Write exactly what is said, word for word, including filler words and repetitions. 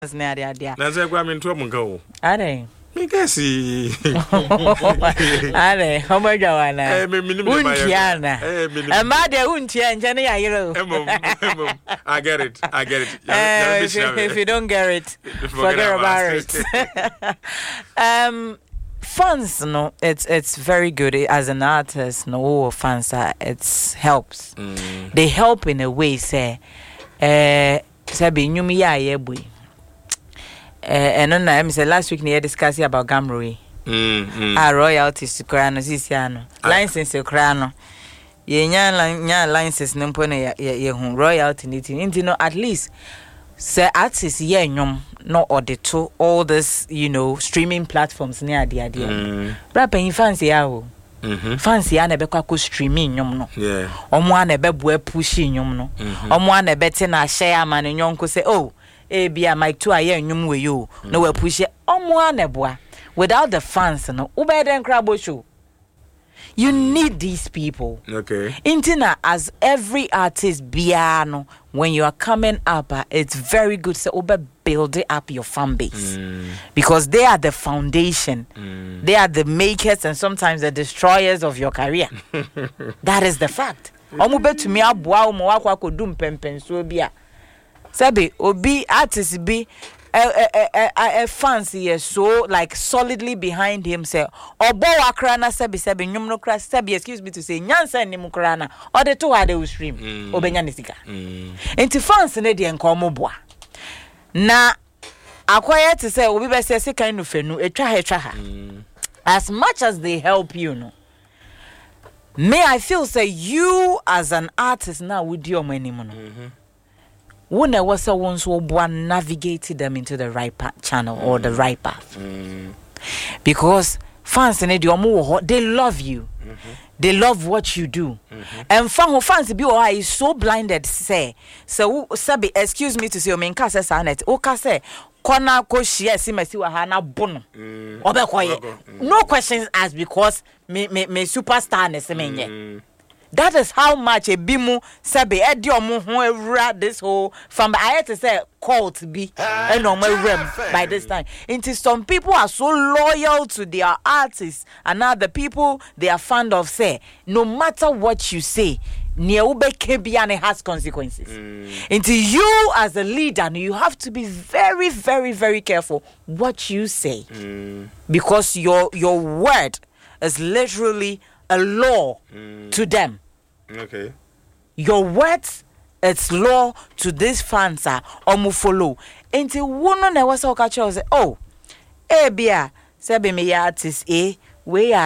na dia dia. Na say gwa me nto mo nka wo. Are. Me kasi. Are, how much wana? Eh me minim de ma ya. Eh minim. E ma de untia nche ne ya yero. Emom, emom. I get it. I get it. Uh, if, you, if you don't get it, forget, forget about it. um Fans, no, it's it's very good as an artist. No fans, uh, it helps. Mm. They help in a way. Say, uh, say, nyumi ya yebui. And then I say last week we discussing about Gamroe. Mm. Our royalties to Krano, Sisiano, license to Krano. Ye nya license numpone ye ye hun royalty niti. Inti no at least. Say artists ye nyom no audit all this, you know, streaming platforms near the idea. Mm. Brapa in fancy yawo. Mhm. Fancy ana be kwa streaming nyom no. Yeah. Omo ana be boe pushi nyom no. Omo ana be te na share man nyonko say oh, e bia mic two aye nyom we yo. No we push omo ana boa. Without the fans no, ube den crabo show. You need these people. Okay. Intina, as every artist biano, when you are coming up, uh, it's very good to so build up your fan base. Mm. Because they are the foundation. Mm. They are the makers and sometimes the destroyers of your career. That is the fact. Omube to me abwa omo wakwa ko dum pempen so bia. Sabi obi artist be A, a, a, a fancy so like solidly behind him say obo wakra na sebi sebi nyum no kra sebi excuse me to say nyansa ni mukra na or the two are they will stream mm. obenya ni sika mm. Enti fans ne de nkomo boa na akwaya to say obi be say sika no fenu etwa ha etwa ha as much as they help you no may I feel say you as an artist now with your money no mm-hmm. When I was once one navigated them into the right path channel mm. or the right path. Mm. Because fans they love you. Mm-hmm. They love what you do. Mm-hmm. And fan fans be is so blinded say. So sabi excuse me to say o menka say sanet. O ka say kona ko share si mesi wa ha na bono. No questions asked because me me me superstar ne se menye. That is how much a bimu sabi ediomu ho ewura this whole from I had to say cult be and on my rem by this time. Into some people are so loyal to their artists and now the people they are fond of say no matter what you say near ube kebiane has consequences. Mm. Into you as a leader you have to be very very very careful what you say. Mm. Because your your word is literally a law mm. to them. Okay. Your words, it's law to these fans are omu follow. Until one on the was say, oh, eh, bia, sabi me artist, eh, we are.